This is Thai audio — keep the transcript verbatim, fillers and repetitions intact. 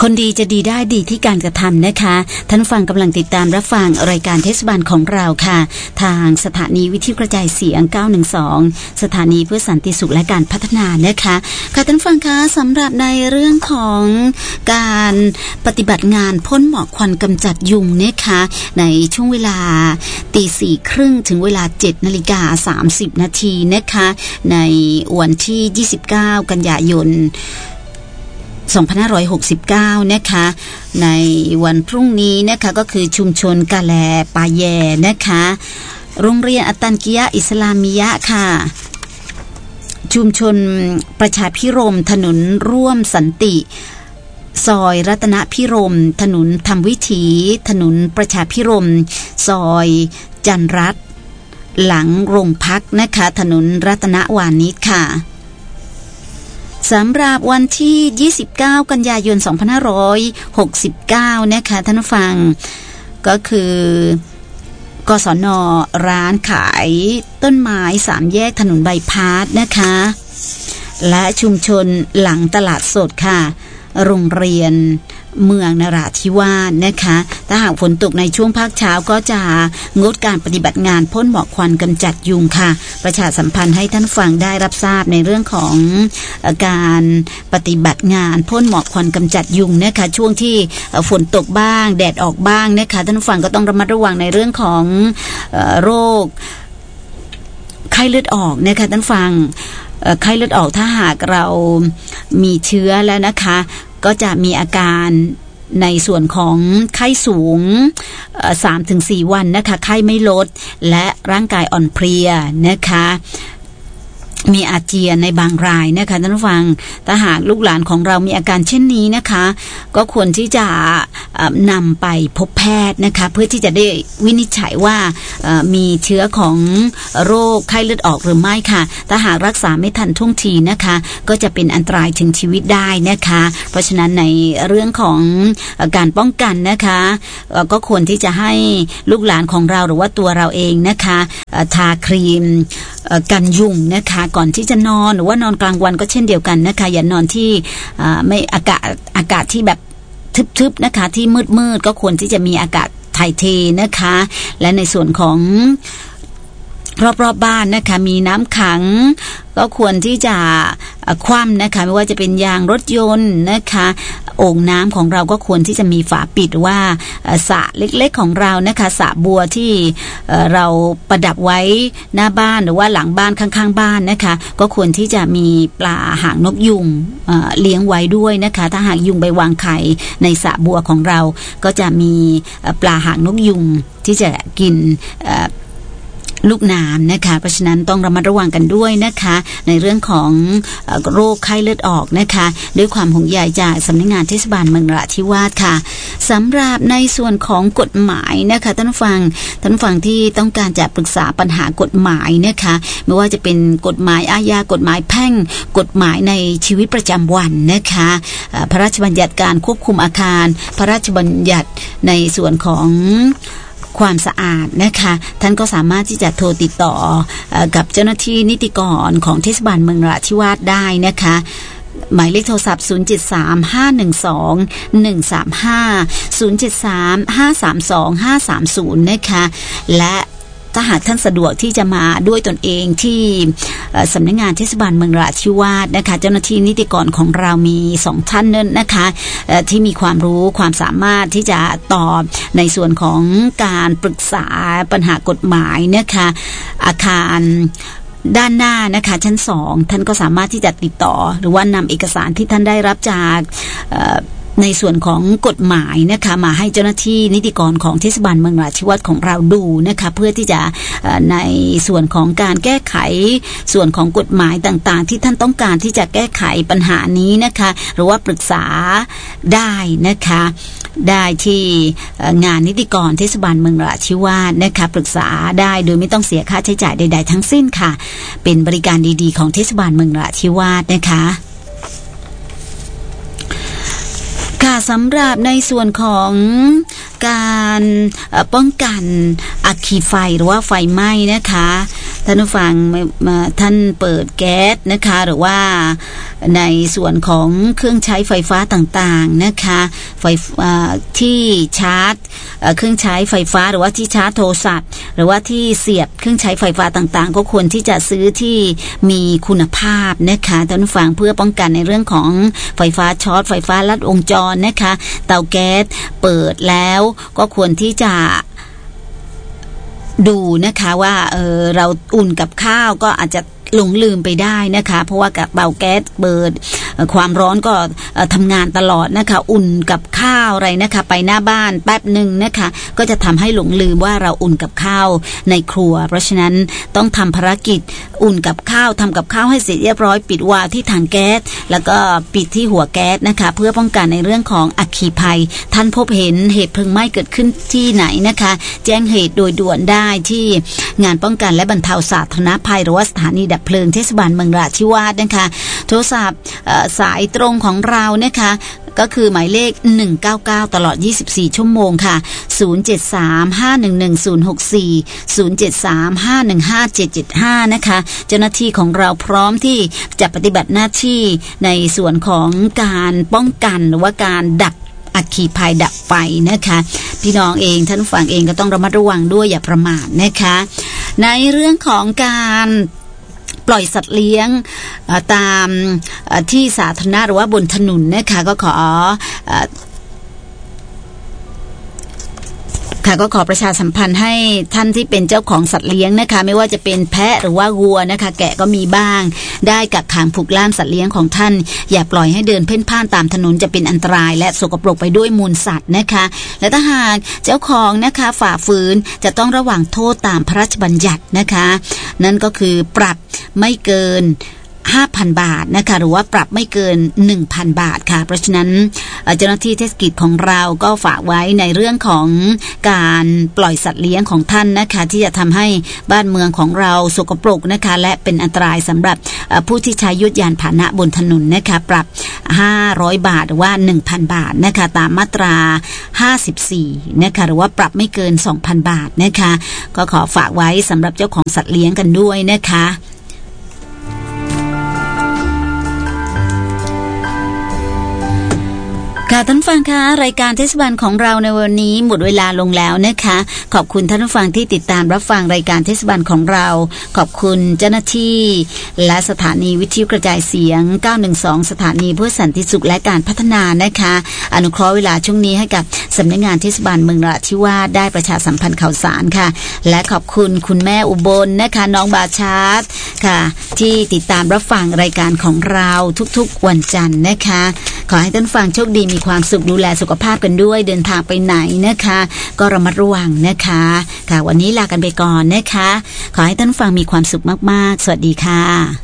คนดีจะดีได้ดีที่การกระทำนะคะท่านฟังกำลังติดตามรับฟังรายการเทศบาลของเราค่ะทางสถานีวิทยุกระจายเสียงเก้าหนึ่งสองสถานีเพื่อสันติสุขและการพัฒนานะคะค่ะท่านฟังคะสำหรับในเรื่องของการปฏิบัติงานพ่นหมอกควันกำจัดยุงนะคะในช่วงเวลาตีสี่ครึ่งถึงเวลาเจ็ดนาฬิกาสามสิบนาทีนะคะในวันที่ยี่สิบเก้ากันยายนสองพันห้าร้อยหกสิบเก้านะคะในวันพรุ่งนี้นะคะก็คือชุมชนกาแลปาแยนะคะโรงเรียนอัตตันกิยะอิสลามิยะค่ะชุมชนประชาพิรมถนนร่วมสันติซอยรัตนพิรมถนนธรรมวิถีถนนประชาพิรมซอยจันรัตน์หลังโรงพักนะคะถนนรัตนวานิชค่ะสำหรับวันที่ยี่สิบเก้ากันยายนสองพันห้าร้อยหกสิบเก้านะคะท่านผู้ฟังก็คือกศน.ร้านขายต้นไม้สามแยกถนนใบพาสนะคะและชุมชนหลังตลาดสดค่ะโรงเรียนเมืองนราธิวาสนะคะถ้าหากฝนตกในช่วงภาคเช้าก็จะงดการปฏิบัติงานพ่นหมอกควันกำจัดยุงค่ะประชาสัมพันธ์ให้ท่านฟังได้รับทราบในเรื่องของการปฏิบัติงานพ่นหมอกควันกำจัดยุงนะคะช่วงที่ฝนตกบ้างแดดออกบ้างนะคะท่านฟังก็ต้องระมัดระวังในเรื่องของโรคไข้เลือดออกนะคะท่านฟังไข้เลือดออกถ้าหากเรามีเชื้อแล้วนะคะก็จะมีอาการในส่วนของไข้สูง สามถึงสี่ วันนะคะไข้ไม่ลดและร่างกายอ่อนเพลียนะคะมีอาเจียนในบางรายนะคะท่านผู้ฟังถ้าหากลูกหลานของเรามีอาการเช่นนี้นะคะก็ควรที่จะนำไปพบแพทย์นะคะเพื่อที่จะได้วินิจฉัยว่ามีเชื้อของโรคไข้เลือดออกหรือไม่ค่ะถ้าหากรักษาไม่ทันท่วงทีนะคะก็จะเป็นอันตรายถึงชีวิตได้นะคะเพราะฉะนั้นในเรื่องของการป้องกันนะคะก็ควรที่จะให้ลูกหลานของเราหรือว่าตัวเราเองนะคะทาครีมกันยุงนะคะก่อนที่จะนอนหรือว่านอนกลางวันก็เช่นเดียวกันนะคะอย่านอนที่ไม่อากาศอากาศที่แบบทึบๆนะคะที่มืดๆก็ควรที่จะมีอากาศถ่ายเทนะคะและในส่วนของรอบๆ บ้านนะคะมีน้ำขังก็ควรที่จะคว่ำนะคะไม่ว่าจะเป็นยางรถยนต์นะคะโอ่งน้ำของเราก็ควรที่จะมีฝาปิดว่าสระเล็กๆของเรานะคะสระบัวที่เราประดับไว้หน้าบ้านหรือว่าหลังบ้านข้างๆบ้านนะคะก็ควรที่จะมีปลาหางนกยุงเลี้ยงไว้ด้วยนะคะถ้าหากยุงไปวางไข่ในสระบัวของเราก็จะมีปลาหางนกยุงที่จะกินลูกน้ำนะคะเพราะฉะนั้นต้องระมัดระวังกันด้วยนะคะในเรื่องของโรคไข้เลือดออกนะคะด้วยความห่วงใยจากสำนักงานเทศบาลเมืองนราธิวาสค่ะสำหรับในส่วนของกฎหมายนะคะท่านผู้ฟังท่านผู้ฟังที่ต้องการจะปรึกษาปัญหากฎหมายนะคะไม่ว่าจะเป็นกฎหมายอาญากฎหมายแพ่งกฎหมายในชีวิตประจำวันนะคะพระราชบัญญัติการควบคุมอาคารพระราชบัญญัติในส่วนของความสะอาดนะคะท่านก็สามารถที่จะโทรติดต่อกับเจ้าหน้าที่นิติกรของเทศบาลเมืองนราธิวาสได้นะคะหมายเลขโทรศัพท์ศูนย์ เจ็ด สาม ห้า หนึ่ง สอง หนึ่ง สาม ห้า ศูนย์ เจ็ด สาม ห้า สาม สอง ห้า สาม ศูนย์นะคะและถ้าหากท่านสะดวกที่จะมาด้วยตนเองที่สำนักงานเทศบาลเมืองนราธิวาสนะคะเจ้าหน้าที่นิติกรของเรามีสองท่านนั่นนะคะที่มีความรู้ความสามารถที่จะตอบในส่วนของการปรึกษาปัญหากฎหมายนะคะอาคารด้านหน้านะคะชั้นสองท่านก็สามารถที่จะติดต่อหรือว่านำเอกสารที่ท่านได้รับจากในส่วนของกฎหมายนะคะมาให้เจ้าหน้าที่นิติกรของเทศบาลเมืองนราธิวาสของเราดูนะคะเพื่อที่จะในส่วนของการแก้ไขส่วนของกฎหมายต่างๆที่ท่านต้องการที่จะแก้ไขปัญหานี้นะคะหรือว่าปรึกษาได้นะคะได้ที่งานนิติกรเทศบาลเมืองนราธิวาสนะคะปรึกษาได้โดยไม่ต้องเสียค่าใช้จ่ายใดๆทั้งสิ้นค่ะเป็นบริการดีๆของเทศบาลเมืองนราธิวาสนะคะค่ะสำหรับในส่วนของการป้องกันอัคคีไฟหรือว่าไฟไหม้นะคะท่านผู้ฟังมาท่านเปิดแก๊สนะคะหรือว่าในส่วนของเครื่องใช้ไฟฟ้าต่างๆนะคะไฟที่ชาร์จเครื่องใช้ไฟฟ้าหรือว่าที่ชาร์จโทรศัพท์หรือว่าที่เสียบเครื่องใช้ไฟฟ้าต่างๆก็ควรที่จะซื้อที่มีคุณภาพนะคะท่านผู้ฟังเพื่อป้องกันในเรื่องของไฟฟ้าช็อตไฟฟ้าลัดวงจรนะคะเตาแก๊สเปิดแล้วก็ควรที่จะดูนะคะว่าเออเราอุ่นกับข้าวก็อาจจะหลงลืมไปได้นะคะเพราะว่ากับเตาแก๊สเปิดความร้อนก็ทำงานตลอดนะคะอุ่นกับข้าวอะไรนะคะไปหน้าบ้านแป๊บหนึ่งนะคะก็จะทำให้หลงลืมว่าเราอุ่นกับข้าวในครัวเพราะฉะนั้นต้องทำภารกิจอุ่นกับข้าวทำกับข้าวให้เสร็จเรียบร้อยปิดวาล์วที่ถังแก๊สแล้วก็ปิดที่หัวแก๊สนะคะเพื่อป้องกันในเรื่องของอัคคีภัยท่านพบเห็นเหตุเพลิงไหม้เกิดขึ้นที่ไหนนะคะแจ้งเหตุโดยด่วนได้ที่งานป้องกันและบรรเทาสาธารณภัยหรือว่าสถานีดับเพลิงเทศบาลเมืองนราธิวาสนะคะโทรศัพท์สายตรงของเรานะคะก็คือหมายเลขหนึ่งเก้าเก้าตลอดยี่สิบสี่ชั่วโมงค่ะศูนย์ เจ็ด สาม ห้า หนึ่ง หนึ่ง ศูนย์ หก สี่ ศูนย์ เจ็ด สาม ห้า หนึ่ง ห้า เจ็ด เจ็ด ห้านะคะเจ้าหน้าที่ของเราพร้อมที่จะปฏิบัติหน้าที่ในส่วนของการป้องกันหรือว่าการดับอัคคีภัยดับไฟนะคะพี่น้องเองท่านผู้ฟังเองก็ต้องระมัดระวังด้วยอย่าประมาทนะคะในเรื่องของการปล่อยสัตว์เลี้ยงตามที่สาธารณะหรือว่าบนถนนนะคะก็ขอค่ะก็ขอประชาสัมพันธ์ให้ท่านที่เป็นเจ้าของสัตว์เลี้ยงนะคะไม่ว่าจะเป็นแพะหรือว่าวัวนะคะแกะก็มีบ้างได้กักขังผูกล่ามสัตว์เลี้ยงของท่านอย่าปล่อยให้เดินเพ่นพ่านตามถนนจะเป็นอันตรายและสกปรกไปด้วยมูลสัตว์นะคะและถ้าหากเจ้าของนะคะฝ่าฝืนจะต้องระวังโทษตามพระราชบัญญัตินะคะนั่นก็คือปรับไม่เกินห้าพัน บาทนะคะหรือว่าปรับไม่เกิน หนึ่งพัน บาทค่ะเพราะฉะนั้นเจ้าหน้าที่เทศกิจของเราก็ฝากไว้ในเรื่องของการปล่อยสัตว์เลี้ยงของท่านนะคะที่จะทำให้บ้านเมืองของเราสกปรกนะคะและเป็นอันตรายสำหรับผู้ที่ใช้ยุทธยานพาหนะบนถนนนะคะปรับห้าร้อยบาทหรือว่า หนึ่งพัน บาทนะคะตามมาตราห้าสิบสี่นะคะหรือว่าปรับไม่เกิน สองพัน บาทนะคะก็ขอฝากไว้สำหรับเจ้าของสัตว์เลี้ยงกันด้วยนะคะค่ะท่านฟังคะรายการเทศบาลของเราในวันนี้หมดเวลาลงแล้วนะคะขอบคุณท่านผู้ฟังที่ติดตามรับฟังรายการเทศบาลของเราขอบคุณเจ้าหน้าที่และสถานีวิทยุกระจายเสียงเก้าหนึ่งสองสถานีเพื่อสันติสุขและการพัฒนานะคะอนุเคราะห์เวลาช่วงนี้ให้กับสำนักงานเทศบาลเมืองนราธิวาสได้ประชาสัมพันธ์ข่าวสารค่ะและขอบคุณคุณแม่อุบลนะคะน้องบาชาร์ตค่ะที่ติดตามรับฟังรายการของเราทุกๆวันจันทร์นะคะขอให้ท่านฟังโชคดีมีความสุขดูแลสุขภาพกันด้วยเดินทางไปไหนนะคะก็ระมัดระวังนะคะค่ะวันนี้ลากันไปก่อนนะคะขอให้ท่านฟังมีความสุขมากๆสวัสดีค่ะ